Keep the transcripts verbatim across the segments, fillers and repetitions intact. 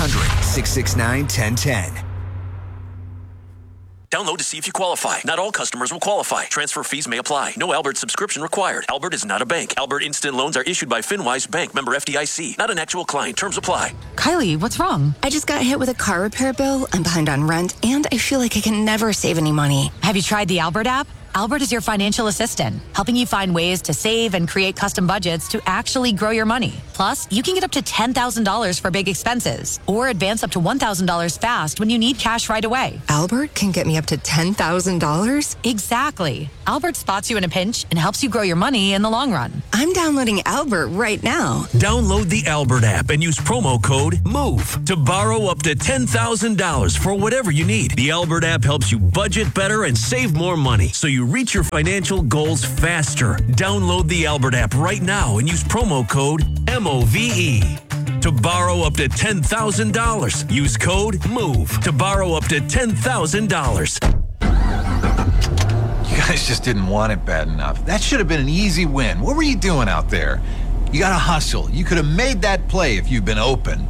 hundred, six six nine, one zero one zero. Download to see if you qualify. Not all customers will qualify. Transfer fees may apply. No Albert subscription required. Albert is not a bank. Albert Instant Loans are issued by FinWise Bank, member F D I C. Not an actual client. Terms apply. Kylie, what's wrong? I just got hit with a car repair bill. I'm behind on rent, and I feel like I can never save any money. Have you tried the Albert app? Albert is your financial assistant, helping you find ways to save and create custom budgets to actually grow your money. Plus, you can get up to ten thousand dollars for big expenses or advance up to one thousand dollars fast when you need cash right away. Albert can get me up to ten thousand dollars? Exactly. Albert spots you in a pinch and helps you grow your money in the long run. I'm downloading Albert right now. Download the Albert app and use promo code MOVE to borrow up to ten thousand dollars for whatever you need. The Albert app helps you budget better and save more money so you reach your financial goals faster. Download the Albert app right now and use promo code M O V E to borrow up to ten thousand dollars. Use code MOVE to borrow up to ten thousand dollars. You guys just didn't want it bad enough. That should have been an easy win. What were you doing out there? You got to hustle. You could have made that play if you'd been open.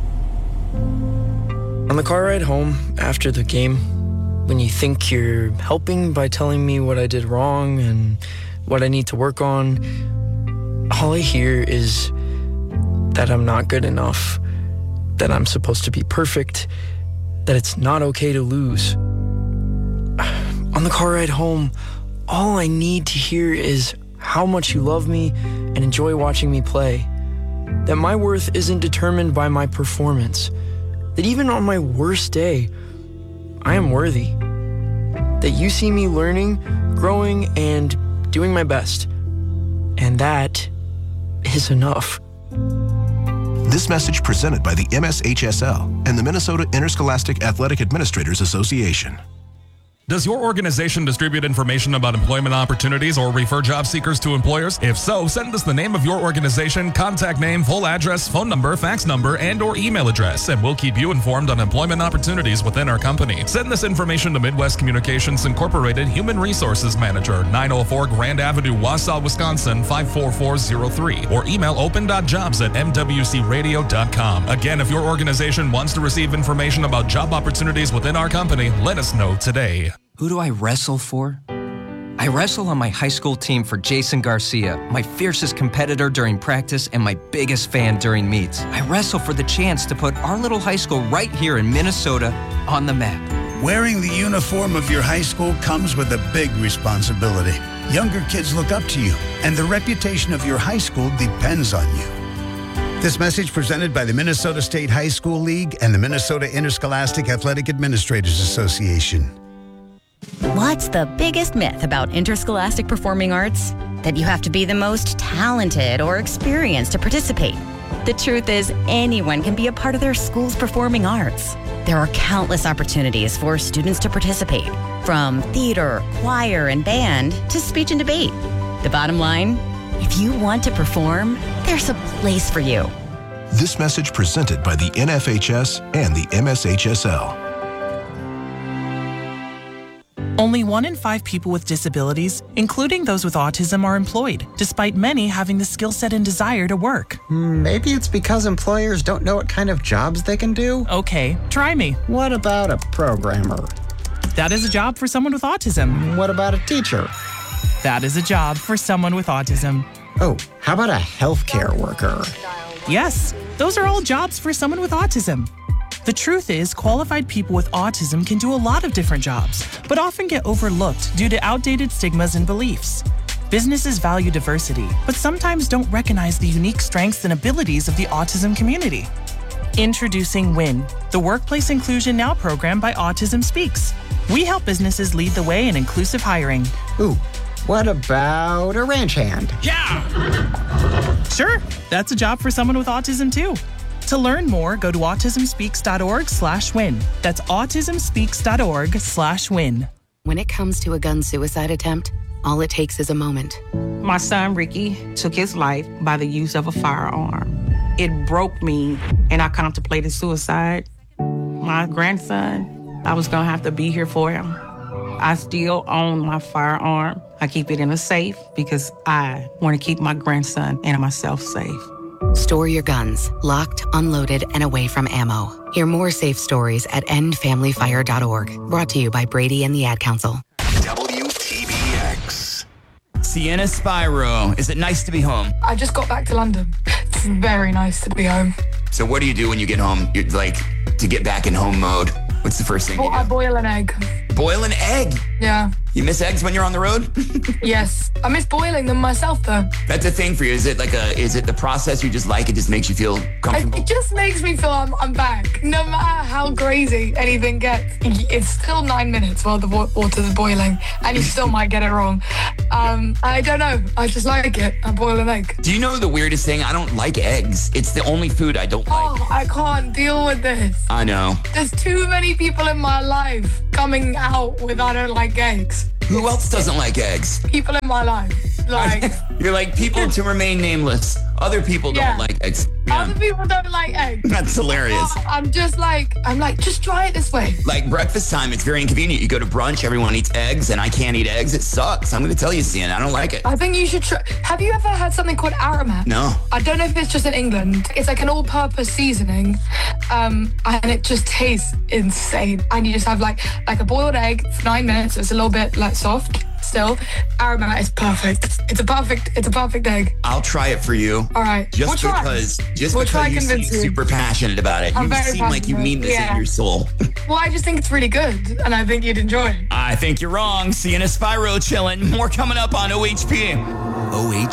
On the car ride home after the game, when you think you're helping by telling me what I did wrong and what I need to work on, all I hear is that I'm not good enough, that I'm supposed to be perfect, that it's not okay to lose. On the car ride home, all I need to hear is how much you love me and enjoy watching me play, that my worth isn't determined by my performance, that even on my worst day, I am worthy, that you see me learning, growing, and doing my best. And that is enough. This message presented by the M S H S L and the Minnesota Interscholastic Athletic Administrators Association. Does your organization distribute information about employment opportunities or refer job seekers to employers? If so, send us the name of your organization, contact name, full address, phone number, fax number, and or email address, and we'll keep you informed on employment opportunities within our company. Send this information to Midwest Communications Incorporated Human Resources Manager, nine oh four Grand Avenue, Wausau, Wisconsin, five four four zero three, or email open dot jobs at m w c radio dot com. Again, if your organization wants to receive information about job opportunities within our company, let us know today. Who do I wrestle for? I wrestle on my high school team for Jason Garcia, my fiercest competitor during practice and my biggest fan during meets. I wrestle for the chance to put our little high school right here in Minnesota on the map. Wearing the uniform of your high school comes with a big responsibility. Younger kids look up to you, and the reputation of your high school depends on you. This message presented by the Minnesota State High School League and the Minnesota Interscholastic Athletic Administrators Association. What's the biggest myth about interscholastic performing arts? That you have to be the most talented or experienced to participate. The truth is, anyone can be a part of their school's performing arts. There are countless opportunities for students to participate, from theater, choir, and band to speech and debate. The bottom line, if you want to perform, there's a place for you. This message presented by the N F H S and the M S H S L. Only one in five people with disabilities, including those with autism, are employed, despite many having the skill set and desire to work. Maybe it's because employers don't know what kind of jobs they can do? Okay, try me. What about a programmer? That is a job for someone with autism. What about a teacher? That is a job for someone with autism. Oh, how about a healthcare worker? Yes, those are all jobs for someone with autism. The truth is, qualified people with autism can do a lot of different jobs, but often get overlooked due to outdated stigmas and beliefs. Businesses value diversity, but sometimes don't recognize the unique strengths and abilities of the autism community. Introducing WIN, the Workplace Inclusion Now program by Autism Speaks. We help businesses lead the way in inclusive hiring. Ooh, what about a ranch hand? Yeah! Sure, that's a job for someone with autism too. To learn more, go to autism speaks dot org slash win. That's autism speaks dot org slash win. When it comes to a gun suicide attempt, all it takes is a moment. My son, Ricky, took his life by the use of a firearm. It broke me, and I contemplated suicide. My grandson, I was going to have to be here for him. I still own my firearm. I keep it in a safe because I want to keep my grandson and myself safe. Store your guns, locked, unloaded, and away from ammo. Hear more safe stories at end family fire dot org. Brought to you by Brady and the Ad Council. W T B X. Sienna Spyro, is it nice to be home? I just got back to London. It's very nice to be home. So what do you do when you get home? You're like, to get back in home mode? What's the first thing Well, you do? I boil an egg. Boil an egg? Yeah. You miss eggs when you're on the road? Yes. I miss boiling them myself, though. That's a thing for you. Is it like a, is it the process you just like? It just makes you feel comfortable? It just makes me feel I'm, I'm back. No matter how crazy anything gets, it's still nine minutes while the wa- water's boiling, and you still might get it wrong. Um, I don't know. I just like it. I boil an egg. Do you know the weirdest thing? I don't like eggs. It's the only food I don't like. Oh, I can't deal with this. I know. There's too many people in my life coming out with I don't like eggs. Who else doesn't like eggs? People in my life. Like, You're like, people to remain nameless. Other people don't Yeah. like eggs. Yeah. other people don't like eggs. That's hilarious. Oh, I'm just like, I'm like, just try it this way. Like breakfast time, it's very inconvenient. You go to brunch, everyone eats eggs, and I can't eat eggs. It sucks. I'm going to tell you, Sienna, I don't like it. I think you should try. Have you ever had something called aromat? No. I don't know if it's just in England. It's like an all-purpose seasoning, um, and it just tastes insane. And you just have like like a boiled egg for nine minutes. So it's a little bit like soft still. Aromat is perfect. It's a perfect. It's a perfect egg. I'll try it for you. All right. Just We'll try. because, just We'll try because you seem convince you. super passionate about it. I'm you very seem like you passionate, mean this yeah. in your soul. Well, I just think it's really good, and I think you'd enjoy it. I think you're wrong. Sienna Spyro chilling. More coming up on O H P. O H